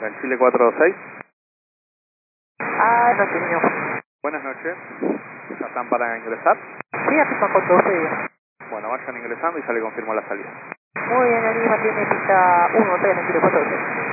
del Chile 426. Ah, no, señor. Buenas noches. ¿Ya están para ingresar? Sí, aquí está con todo ustedes. Bueno, vayan ingresando y ya le confirmo la salida. Muy bien, aquí mantiene pista 1, 3 en el Chile 426.